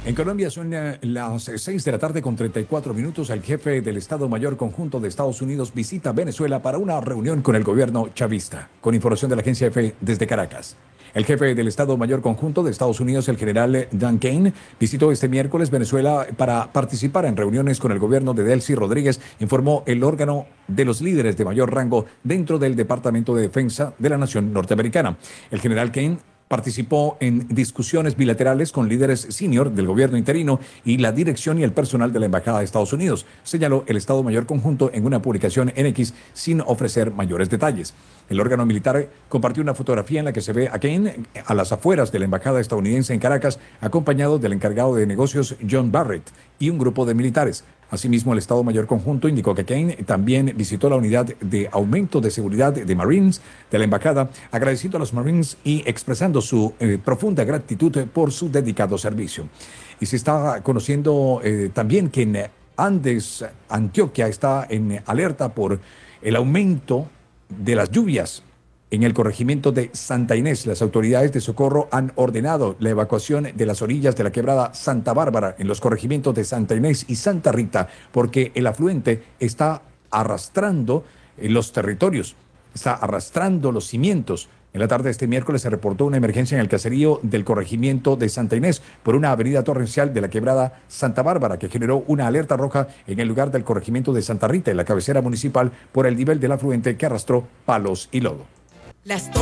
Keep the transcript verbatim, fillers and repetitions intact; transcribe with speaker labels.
Speaker 1: En Colombia son eh, las seis de la tarde con treinta y cuatro minutos. El jefe del Estado Mayor Conjunto de Estados Unidos visita Venezuela para una reunión con el gobierno chavista. Con información de la agencia F desde Caracas. El jefe del Estado Mayor Conjunto de Estados Unidos, el general Dan Kane, visitó este miércoles Venezuela para participar en reuniones con el gobierno de Delcy Rodríguez, informó el órgano de los líderes de mayor rango dentro del Departamento de Defensa de la Nación Norteamericana. El general Kane participó en discusiones bilaterales con líderes senior del gobierno interino y la dirección y el personal de la Embajada de Estados Unidos, señaló el Estado Mayor Conjunto en una publicación en X sin ofrecer mayores detalles. El órgano militar compartió una fotografía en la que se ve a Kane a las afueras de la Embajada estadounidense en Caracas, acompañado del encargado de negocios John Barrett y un grupo de militares. Asimismo, el Estado Mayor Conjunto indicó que Kane también visitó la unidad de aumento de seguridad de Marines de la embajada, agradeciendo a los Marines y expresando su eh, profunda gratitud por su dedicado servicio. Y se está conociendo eh, también que en Andes, Antioquia, está en alerta por el aumento de las lluvias. En el corregimiento de Santa Inés, las autoridades de socorro han ordenado la evacuación de las orillas de la quebrada Santa Bárbara en los corregimientos de Santa Inés y Santa Rita, porque el afluente está arrastrando los territorios, está arrastrando los cimientos. En la tarde de este miércoles se reportó una emergencia en el caserío del corregimiento de Santa Inés por una avenida torrencial de la quebrada Santa Bárbara que generó una alerta roja en el lugar del corregimiento de Santa Rita, en la cabecera municipal, por el nivel del afluente que arrastró palos y lodo.
Speaker 2: Las